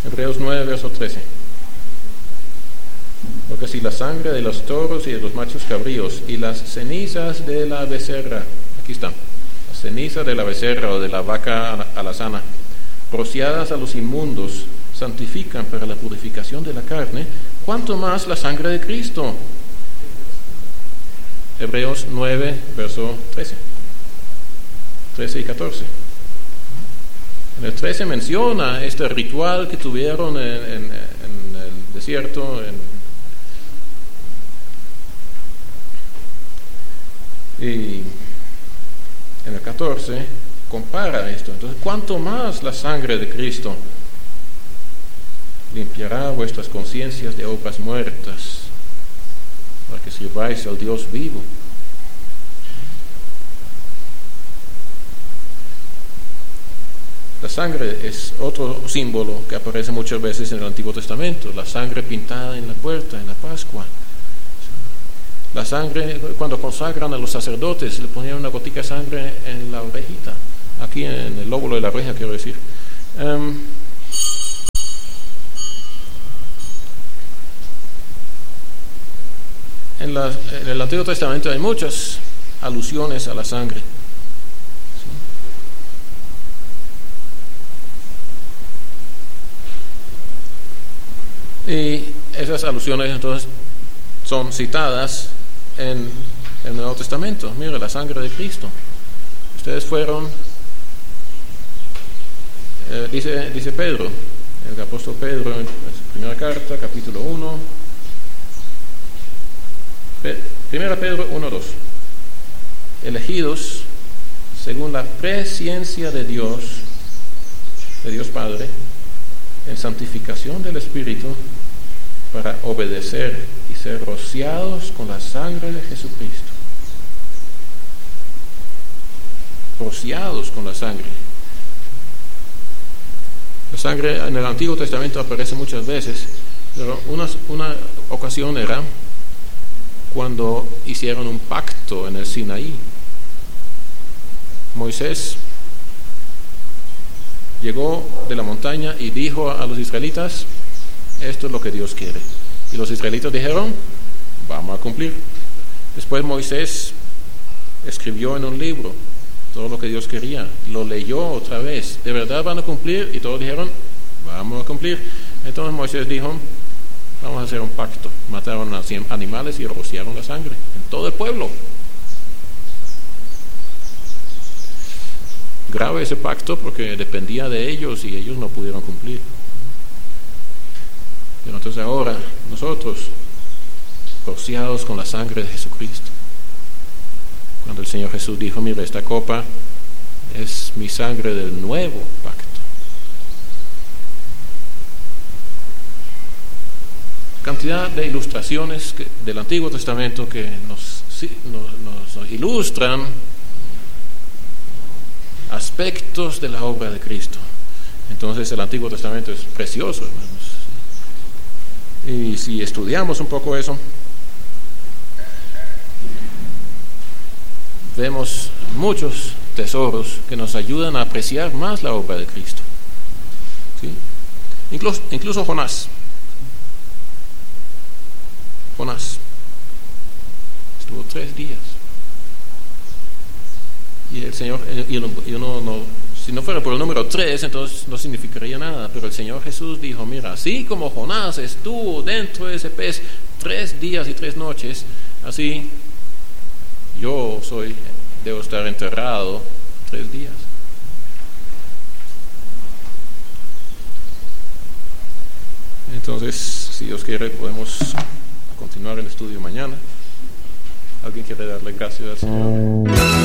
Hebreos 9, verso 13. Porque si la sangre de los toros y de los machos cabríos y las cenizas de la becerra, aquí están, la ceniza de la becerra o de la vaca alazana, rociadas a los inmundos, santifican para la purificación de la carne, ¿cuánto más la sangre de Cristo? Hebreos 9, verso 13 y 14. En el 13 menciona este ritual que tuvieron en el desierto, y en el 14 compara esto. Entonces, ¿cuánto más la sangre de Cristo limpiará vuestras conciencias de obras muertas para que sirváis al Dios vivo? La sangre es otro símbolo que aparece muchas veces en el Antiguo Testamento, la sangre pintada en la puerta, en la Pascua. La sangre, cuando consagran a los sacerdotes, le ponían una gotica de sangre en la orejita, aquí en el lóbulo de la oreja, quiero decir. En el Antiguo Testamento hay muchas alusiones a la sangre. Y esas alusiones entonces son citadas en el Nuevo Testamento. Mire, la sangre de Cristo. Ustedes fueron, dice Pedro, el apóstol Pedro en su primera carta, capítulo 1, 1 Pedro 1:2. Elegidos según la presciencia de Dios Padre, en santificación del Espíritu, para obedecer y ser rociados con la sangre de Jesucristo. Rociados con la sangre. La sangre en el Antiguo Testamento aparece muchas veces, pero una ocasión era cuando hicieron un pacto en el Sinaí. Moisés llegó de la montaña y dijo a los israelitas: esto es lo que Dios quiere. Y los israelitas dijeron: vamos a cumplir. Después Moisés escribió en un libro todo lo que Dios quería, lo leyó otra vez: ¿de verdad van a cumplir? Y todos dijeron: vamos a cumplir. Entonces Moisés dijo: vamos a hacer un pacto. Mataron a 100 animales y rociaron la sangre en todo el pueblo. Grave ese pacto, porque dependía de ellos y ellos no pudieron cumplir. Pero entonces ahora nosotros, rociados con la sangre de Jesucristo, cuando el Señor Jesús dijo: mira, esta copa es mi sangre del nuevo pacto. Cantidad de ilustraciones del Antiguo Testamento que nos ilustran aspectos de la obra de Cristo. Entonces el Antiguo Testamento es precioso, hermanos. Y si estudiamos un poco eso, vemos muchos tesoros que nos ayudan a apreciar más la obra de Cristo. ¿Sí? Incluso Jonás estuvo 3 días. Y el Señor, si no fuera por el número 3, entonces no significaría nada. Pero el Señor Jesús dijo: mira, así como Jonás estuvo dentro de ese pez 3 días y 3 noches, así yo debo estar enterrado 3 días. Entonces, si Dios quiere, podemos continuar el estudio mañana. ¿Alguien quiere darle gracias al Señor?